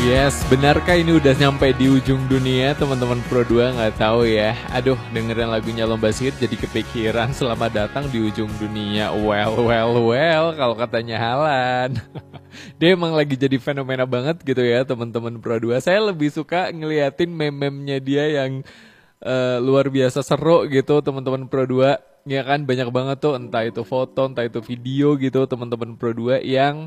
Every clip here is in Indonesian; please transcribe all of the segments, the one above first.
Yes, benarkah ini udah nyampe di ujung dunia teman-teman Pro 2? Nggak tahu ya. Aduh, dengerin lagunya Lomba Sihir jadi kepikiran selamat datang di ujung dunia. Well, kalau katanya Halan. Dia emang lagi jadi fenomena banget gitu ya teman-teman Pro 2. Saya lebih suka ngeliatin meme-memnya dia yang luar biasa seru gitu teman-teman Pro 2. Ya kan banyak banget tuh, entah itu foto, entah itu video gitu teman-teman Pro 2 yang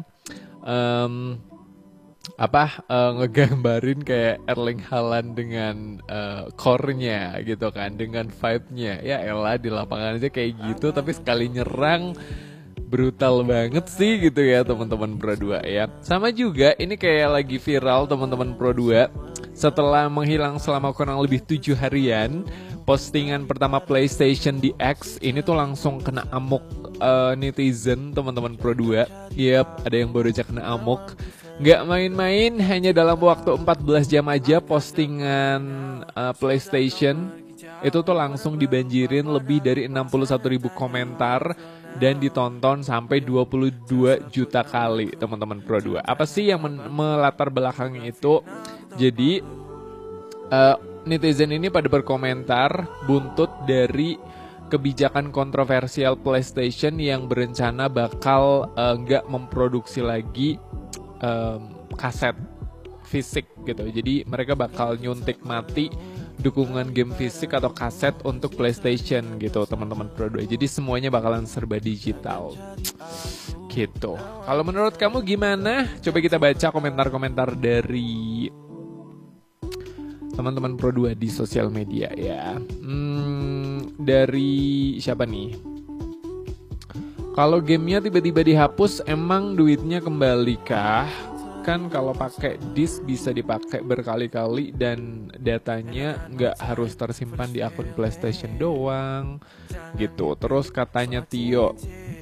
ngegambarin kayak Erling Haaland dengan core-nya gitu kan, dengan vibe-nya. Ya elah, di lapangan aja kayak gitu, tapi sekali nyerang brutal banget sih gitu ya teman-teman Pro 2 ya. Sama juga ini kayak lagi viral teman-teman Pro 2. Setelah menghilang selama kurang lebih 7 harian, postingan pertama PlayStation di X ini tuh langsung kena amok netizen teman-teman Pro 2. Yap, ada yang baru aja kena amok. Gak main-main, hanya dalam waktu 14 jam aja postingan PlayStation itu tuh langsung dibanjirin lebih dari 61.000 komentar dan ditonton sampai 22 juta kali teman-teman Pro 2. Apa sih yang melatar belakangnya itu? Jadi netizen ini pada berkomentar buntut dari kebijakan kontroversial PlayStation yang berencana bakal nggak memproduksi lagi kaset fisik gitu. Jadi mereka bakal nyuntik mati dukungan game fisik atau kaset untuk PlayStation gitu teman-teman Pro 2. Jadi semuanya bakalan serba digital gitu. Kalau menurut kamu gimana? Coba kita baca komentar-komentar dari teman-teman Pro 2 di sosial media ya. Dari siapa nih? Kalau gamenya tiba-tiba dihapus, emang duitnya kembali kah? Kan kalau pakai disk bisa dipakai berkali-kali dan datanya nggak harus tersimpan di akun PlayStation doang, gitu. Terus katanya Tio,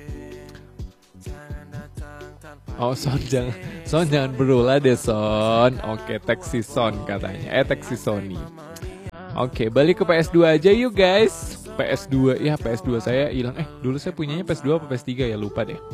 oh Son jangan berulah deh Son. Oke, teks si Son katanya. Teks si Sony. Oke, balik ke PS2 aja yuk guys. PS2 saya hilang. Dulu saya punyanya PS2 apa PS3 ya, lupa deh.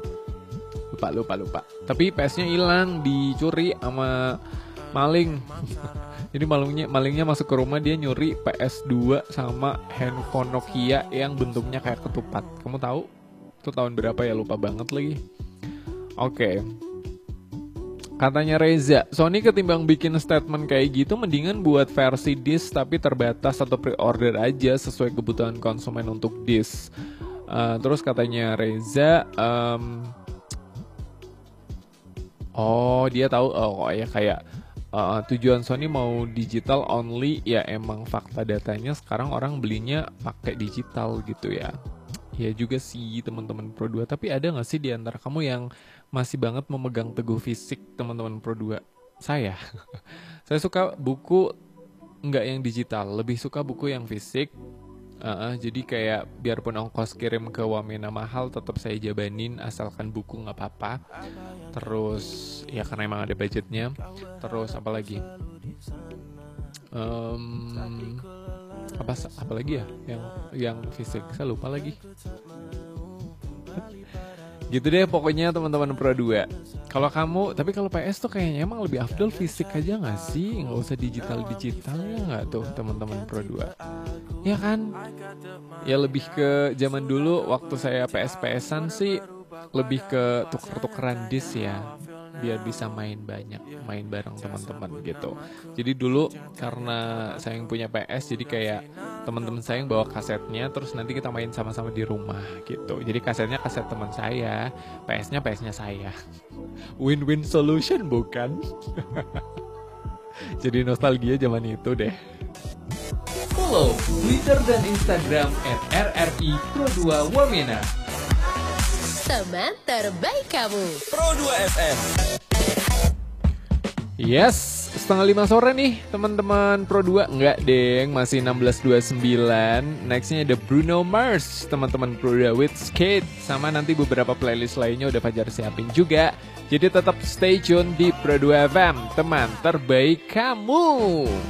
Lupa. Tapi PS-nya hilang, dicuri sama maling. Jadi malingnya masuk ke rumah, dia nyuri PS2 sama handphone Nokia yang bentuknya kayak ketupat. Kamu tahu? Itu tahun berapa ya, lupa banget lagi. Oke. Katanya Reza, Sony ketimbang bikin statement kayak gitu mendingan buat versi disc tapi terbatas atau pre-order aja sesuai kebutuhan konsumen untuk disc. Terus katanya Reza, dia tahu, ya kayak tujuan Sony mau digital only, ya emang fakta datanya sekarang orang belinya pakai digital gitu ya. Ya juga sih teman-teman Pro 2. Tapi ada gak sih di antara kamu yang masih banget memegang teguh fisik teman-teman Pro 2? Saya suka buku nggak yang digital, lebih suka buku yang fisik. Jadi kayak biarpun ongkos kirim ke Wamena mahal, tetap saya jabanin asalkan buku nggak apa-apa. Terus ya karena emang ada budgetnya. Terus apa lagi? Apa lagi ya yang fisik, saya lupa lagi. Gitu deh pokoknya teman-teman Pro 2. Tapi kalau PS tuh kayaknya emang lebih afdol fisik aja gak sih? Gak usah digital ya gak tuh teman-teman Pro 2? Ya kan? Ya lebih ke zaman dulu waktu saya PS-PSan sih lebih ke tuker-tukeran disk ya, biar bisa main bareng teman-teman gitu. Jadi dulu karena saya yang punya PS, jadi kayak teman-teman saya yang bawa kasetnya, terus nanti kita main sama-sama di rumah gitu. Jadi kasetnya kaset teman saya, PS-nya saya. Win-win solution bukan? Jadi nostalgia zaman itu deh. Follow Twitter dan Instagram @RRI_Pro2Wamena. Teman terbaik kamu, Pro 2 FM. Yes, 4:30 sore nih teman-teman Pro 2. Enggak deng, masih 16:29. Nextnya ada Bruno Mars, teman-teman Pro 2 with Skate. Sama nanti beberapa playlist lainnya udah Fajar siapin juga. Jadi tetap stay tune di Pro 2 FM, teman terbaik kamu.